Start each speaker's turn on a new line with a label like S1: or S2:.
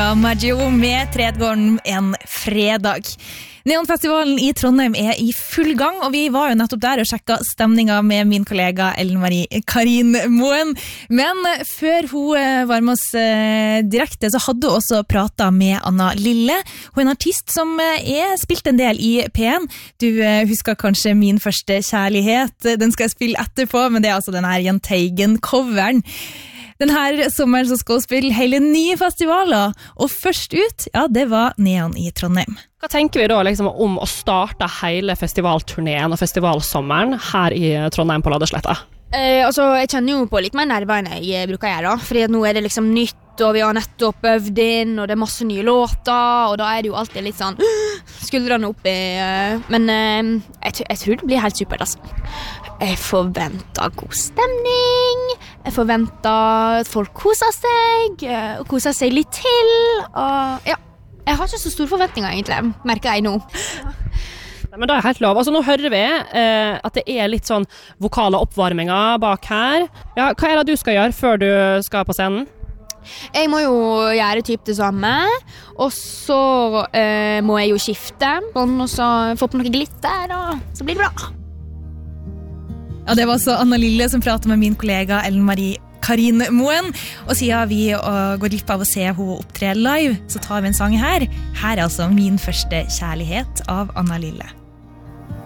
S1: Camilla Maggio med Tredgården en fredag. Neonfestivalen i Trondheim i full gang, og vi var jo nettopp der og sjekket stemningen med min kollega Ellen Marie Karin Moen. Men før hun var med oss direkte, så hadde hun også pratet med Anna Lille. Hun en artist som spilt en del i P1. Du husker kanskje Min første kjærlighet. Den skal jeg spille etterpå, men det altså den her Jahn Teigen-coveren. Denne sommeren så skal hun spille hele 9 festivaler, og først ut, ja, det var Neon i Trondheim.
S2: Hva tenker vi da liksom, om å starte hele festivalturneen og festivalsommeren her i Trondheim på Ladesletta?
S3: Jeg kjenner jo på litt mer nerver enn jeg bruker å gjøre, fordi nå det liksom nytt, og vi har nettopp øvd inn, og det masse nye låter, og da det jo alltid litt sånn skuldrene oppi, men jeg tror det blir helt supert, altså. Jeg forventer god stemning, jeg forventer at folk koser seg litt til, og ja, jeg har ikke så store forventninger egentlig, merker jeg nå.
S2: Men da helt lov. Altså, nå hører vi at det litt sånn vokale oppvarminger bak her. Ja, hva det du skal gjøre før du skal på scenen?
S3: Jeg må jo gjøre typ det samme, og så må jeg jo skifte, og så få på noe glitter, og så blir det bra.
S1: Ja, det var så Anna Lille som pratet med min kollega Ellen Marie Karin Moen, og siden vi går glipp av å se henne opptre live, så tar vi en sang her. Her altså Min første kjærlighet av Anna Lille.